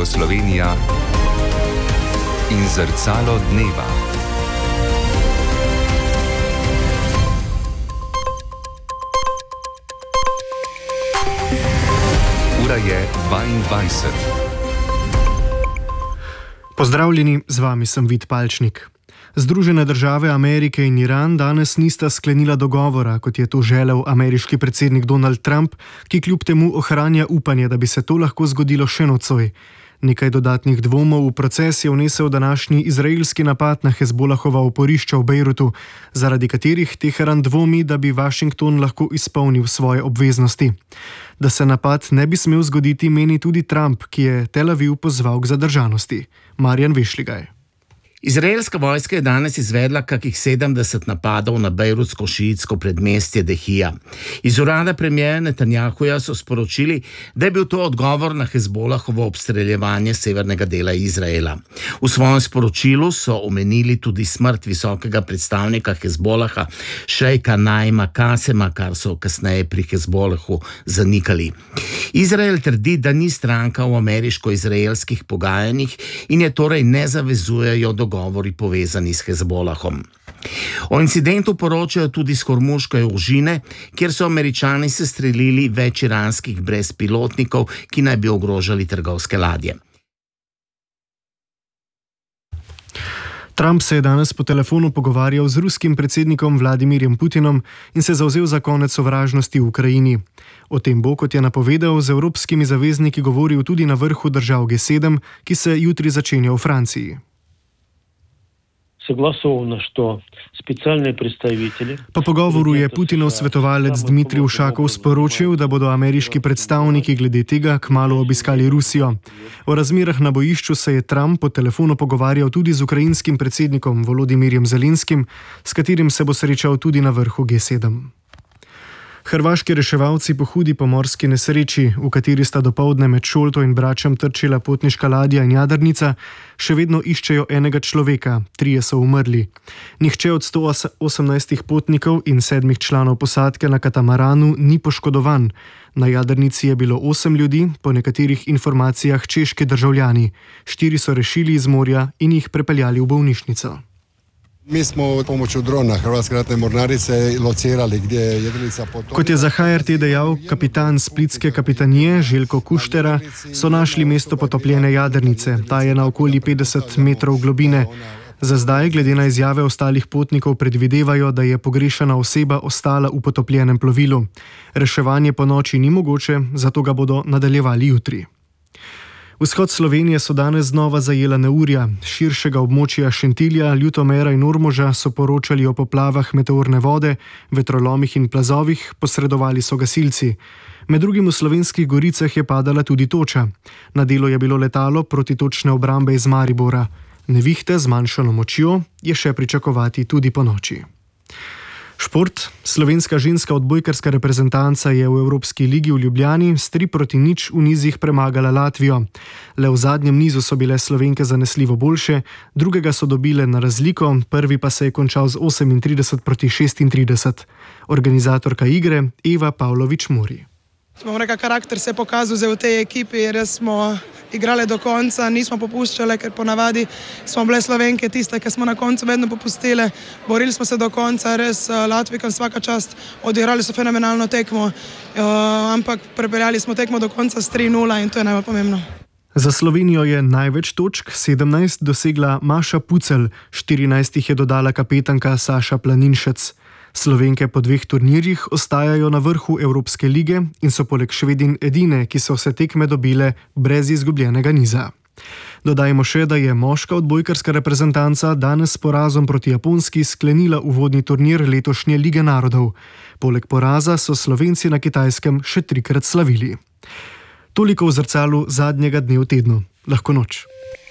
Slovenija in zrcalo dneva. Ura je 22. Pozdravljeni, z vami sem Vid Palčnik. Združene države Amerike in Iran danes nista sklenila dogovora, kot je to želel ameriški predsednik Donald Trump, ki kljub temu ohranja upanje, da bi se to lahko zgodilo še nocoj. Nekaj dodatnih dvomov v proces je vnesel današnji izraelski napad na Hezbolahova oporišča v Bejrutu, zaradi katerih Teheran dvomi, da bi Washington lahko izpolnil svoje obveznosti. Da se napad ne bi smel zgoditi, meni tudi Trump, ki je Tel Aviv pozval k zadržanosti. Marjan Vešligaj. Izraelska vojska je danes izvedla kakih 70 napadov na bejrutsko šiitsko predmestje Dehija. Iz urada premierja Netanjahuja so sporočili, da je bil to odgovor na Hezbolahovo obstreljevanje severnega dela Izraela. V svojem sporočilu so omenili tudi smrt visokega predstavnika Hezbolaha, šejka Naima Kasema, kar so kasneje pri Hezbolahu zanikali. Izrael trdi, da ni stranka v ameriško-izraelskih pogajanjih in je torej ne zavezujejo dogovori povezani s Hezbolahom. O incidentu poročajo tudi s Hormuške ožine, kjer so Američani sestrelili več iranskih brezpilotnikov, ki naj bi ogrožali trgovske ladje. Trump se je danes po telefonu pogovarjal z ruskim predsednikom Vladimirjem Putinom in se zavzel za konec sovražnosti v Ukrajini. O tem bo, kot je napovedal, z evropskimi zavezniki govoril tudi na vrhu držav G7, ki se jutri začenja v Franciji. Po pogovoru je Putinov svetovalec Dmitrij Ušakov sporočil, da bodo ameriški predstavniki glede tega kmalu obiskali Rusijo. O razmerah na bojišču se je Trump po telefonu pogovarjal tudi z ukrajinskim predsednikom Volodimirjem Zelenskim, s katerim se bo srečal tudi na vrhu G7. Hrvaški reševalci po hudi pomorski nesreči, v kateri sta dopoldne med Šolto in Bračem trčila potniška ladja in jadrnica, še vedno iščejo enega človeka, 3 so umrli. Nihče od 118 potnikov in 7 članov posadke na katamaranu ni poškodovan. Na jadrnici je bilo 8 ljudi, po nekaterih informacijah češki državljani. 4 so rešili iz morja in jih prepeljali v bolnišnico. Mi smo pomočjo drona Hrvatske ratne mornarice locirali, gdje je jedrilica potonila. Kot je za HRT dejal kapitan splitske kapitanije Željko Kuštera, so našli mesto potopljene jadrnice. Ta je na okoli 50 metrov globine. Za zdaj, glede na izjave ostalih potnikov, predvidevajo, da je pogrešana oseba ostala v potopljenem plovilu. Reševanje po noči ni mogoče, zato ga bodo nadaljevali jutri. Vzhod Slovenije so danes znova zajela neurja. Širšega območja Šentilja, Ljutomera in Ormoža so poročali o poplavah meteorne vode, vetrolomih in plazovih, posredovali so gasilci. Med drugim v Slovenskih Goricah je padala tudi toča. Na delu je bilo letalo protitočne obrambe iz Maribora. Nevihte z manjšano močjo je še pričakovati tudi po noči. Šport. Slovenska ženska odbojkarska reprezentanca je v Evropski ligi v Ljubljani s 3-0 v nizih premagala Latvijo. Le v zadnjem nizu so bile Slovenke zanesljivo boljše, drugega so dobile na razliko, prvi pa se je končal z 38-36. Organizatorka igre Eva Pavlović-Muri. Karakter se je pokazal v tej ekipi, res smo igrali do konca, nismo popuščali, ker ponavadi smo bile Slovenke tiste, ki smo na koncu vedno popustile. Borili smo se do konca, res Latvijkam svaka čast, odigrali so fenomenalno tekmo, ampak prepeljali smo tekmo do konca s 3-0 in to je najbolj pomembno. Za Slovenijo je največ točk, 17, dosegla Maša Pucelj, 14 jih je dodala kapetanka Saša Planinšec. Slovenke po 2 turnirjih ostajajo na vrhu Evropske lige in so poleg Švedin edine, ki so vse tekme dobile brez izgubljenega niza. Dodajmo še, da je moška odbojkarska reprezentanca danes s porazom proti Japonski sklenila uvodni turnir letošnje Lige narodov. Poleg poraza so Slovenci na Kitajskem še 3-krat slavili. Toliko v zrcalu zadnjega dne v tednu. Lahko noč.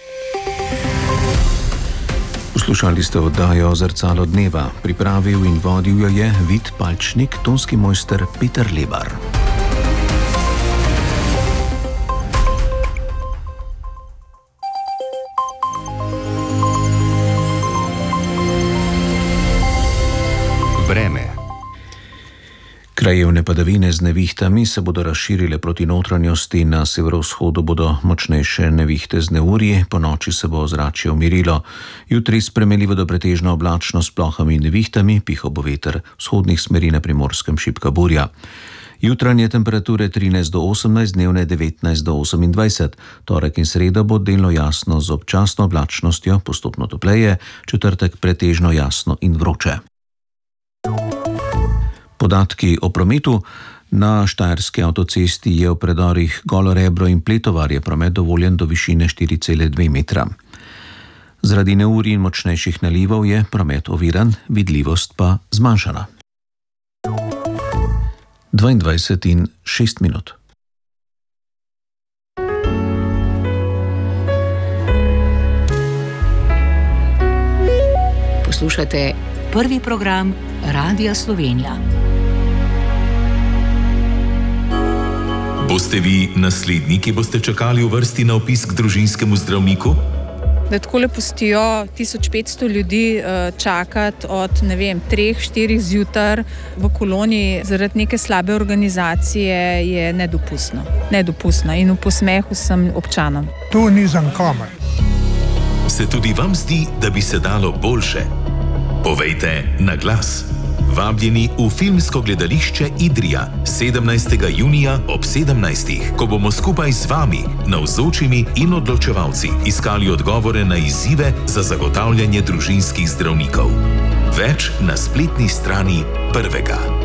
Poslušali ste oddajo Zrcalo dneva. Pripravil in vodil jo je Vid Palčnik, tonski mojster Peter Lebar. Vreme. Krajevne padavine z nevihtami se bodo razširile proti notranjosti, na severovzhodu bodo močnejše nevihte z neurji, po noči se bo ozračje umirilo. Jutri spremenljivo do pretežno oblačno s plohami in nevihtami, pihal bo veter vzhodnih smeri, na Primorskem šibka burja. Jutranje temperature 13 do 18, dnevne 19 do 28. Torek in sreda bo delno jasno z občasno oblačnostjo, postopno topleje, četrtek pretežno jasno in vroče. Podatki o prometu. Na Štajerski avtocesti je v predorih Golo Rebro in Pletovarje promet dovoljen do višine 4,2 metra. Zaradi neurij in močnejših nalivov je promet oviran, vidljivost pa zmanjšana. 22 in 6 minut. Poslušate prvi program Radia Slovenija. Boste vi naslednji, ki boste čakali v vrsti na obisk k družinskemu zdravniku? Da takole pustijo 1500 ljudi čakati od 3-4 zjutraj v koloni zaradi neke slabe organizacije je nedopustno. Nedopustno in v posmehu sem občanom. To ni za nikomer. Se tudi vam zdi, da bi se dalo boljše? Povejte na glas. Vabljeni v filmsko gledališče Idrija 17. junija ob 17. ko bomo skupaj z vami, navzočimi in odločevalci, iskali odgovore na izzive za zagotavljanje družinskih zdravnikov. Več na spletni strani prvega.